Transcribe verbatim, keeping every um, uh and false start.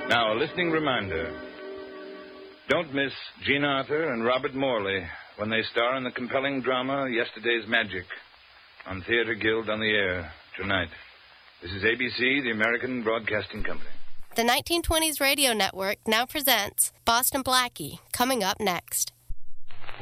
Now, a listening reminder. Don't miss Jean Arthur and Robert Morley when they star in the compelling drama Yesterday's Magic on Theater Guild on the Air tonight. This is A B C, the American Broadcasting Company. The nineteen twenties Radio Network now presents Boston Blackie, coming up next.